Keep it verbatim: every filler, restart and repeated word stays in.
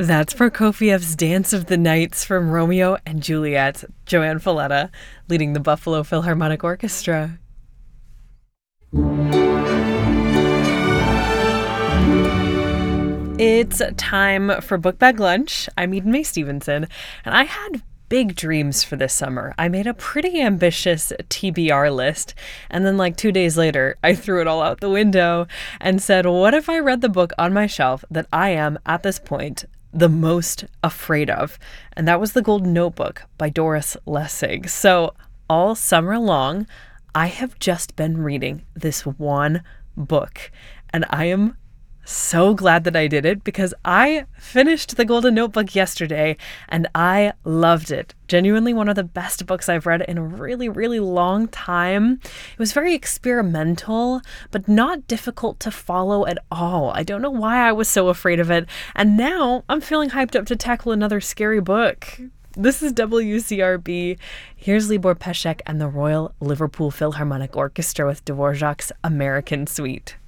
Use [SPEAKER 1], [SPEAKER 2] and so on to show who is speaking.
[SPEAKER 1] That's Prokofiev's Dance of the Nights from Romeo and Juliet, Joanne Falletta leading the Buffalo Philharmonic Orchestra. It's time for Book Bag Lunch. I'm Eden Mae Stevenson, and I had big dreams for this summer. I made a pretty ambitious T B R list, and then like two days later, I threw it all out the window and said, what if I read the book on my shelf that I am, at this point, the most afraid of? And that was The Golden Notebook by Doris Lessig. So all summer long, I have just been reading this one book, and I am so glad that I did it because I finished The Golden Notebook yesterday and I loved it. Genuinely one of the best books I've read in a really, really long time. It was very experimental, but not difficult to follow at all. I don't know why I was so afraid of it. And now I'm feeling hyped up to tackle another scary book. This is W C R B. Here's Libor Pesek and the Royal Liverpool Philharmonic Orchestra with Dvorak's American Suite.